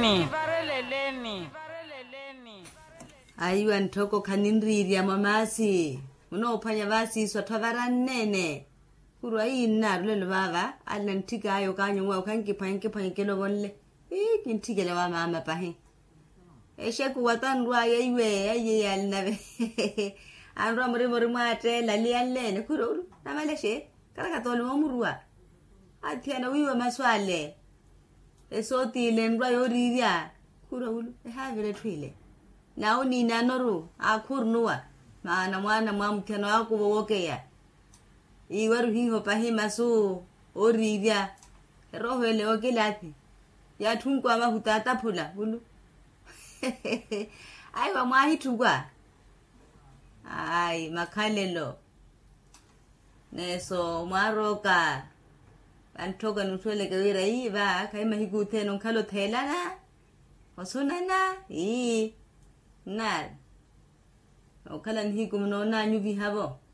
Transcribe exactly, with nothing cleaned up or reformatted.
Aiwa ntoko kanindriri ya mamasi. Muno upanya basi swatavara nene. Kurwa hii nnaru lelo baba. Ala ntiga ayo kanyo mwa ukanki panki panki lo bonle. Hii kintiga le wa mama pahe. Esheku watandwa ya iwe ya ye ya linabe. Anrwa muri muri mwate lali ya lene. Kurwa uru. Namaleshe. Karaka tolu mamurua. Atiana wiwa maswale. Esoti lendwa yoriria. Kurwa uru. Eha vile tuile. Nao ni nanoru akurnuwa maana mwana mwamkeno wako wokeya iwaru hiho pahima so oriria roho ele okelati ya tunko ama hutata pula hulu ai wa mwahi tugwa ai makalelo neso maroka antoka nutole kawira iba kaima higuteno kalo thelana osonana ii Nal. Okala nhiku mnona nyuvi habo.